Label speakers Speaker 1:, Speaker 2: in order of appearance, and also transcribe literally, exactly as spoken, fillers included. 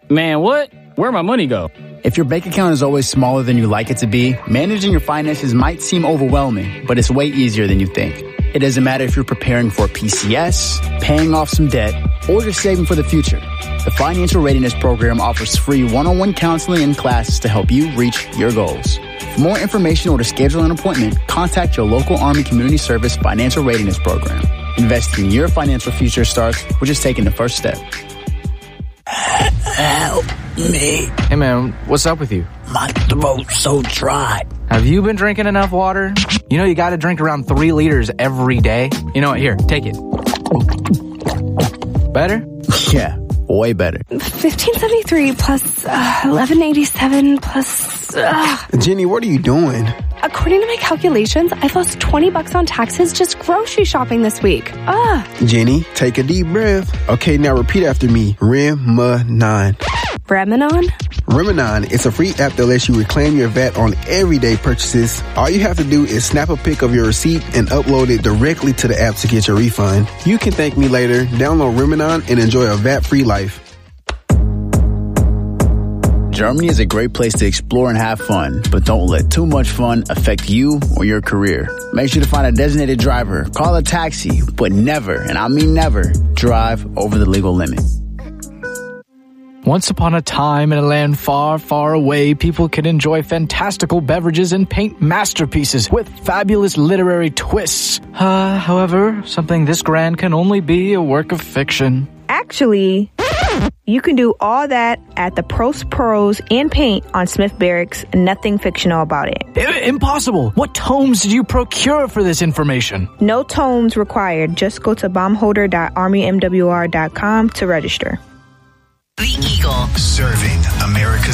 Speaker 1: Man, what? Where'd my money go?
Speaker 2: If your bank account is always smaller than you like it to be, managing your finances might seem overwhelming, but it's way easier than you think. It doesn't matter if you're preparing for a P C S, paying off some debt, or just saving for the future. The Financial Readiness Program offers free one-on-one counseling and classes to help you reach your goals. For more information or to schedule an appointment, contact your local Army Community Service Financial Readiness Program. Investing in your financial future starts with just taking the first step.
Speaker 3: Help me.
Speaker 4: Hey man, what's up with you?
Speaker 3: My throat's so dry.
Speaker 4: Have you been drinking enough water? You know you gotta drink around three liters every day. You know what, here, take it. Better?
Speaker 2: Yeah, way better.
Speaker 5: fifteen seventy-three plus uh, eleven eighty-seven plus... Uh.
Speaker 6: Jenny, what are you doing?
Speaker 5: According to my calculations, I've lost twenty bucks on taxes just grocery shopping this week. Ah.
Speaker 6: Jenny, take a deep breath. Okay, now repeat after me. Remanon.
Speaker 5: Remanon?
Speaker 6: Remanon is a free app that lets you reclaim your V A T on everyday purchases. All you have to do is snap a pic of your receipt and upload it directly to the app to get your refund. You can thank me later. Download Remanon and enjoy a V A T-free life.
Speaker 2: Germany is a great place to explore and have fun, but don't let too much fun affect you or your career. Make sure to find a designated driver, call a taxi, but never, and I mean never, drive over the legal limit.
Speaker 4: Once upon a time in a land far, far away, people could enjoy fantastical beverages and paint masterpieces with fabulous literary twists. Uh, however, something this grand can only be a work of fiction.
Speaker 7: Actually, you can do all that at the Prost Pros and Paint on Smith Barracks. Nothing fictional about it.
Speaker 4: I- impossible! What tomes did you procure for this information?
Speaker 7: No tomes required. Just go to bombholder dot army m w r dot com to register.
Speaker 8: The Eagle. Serving America's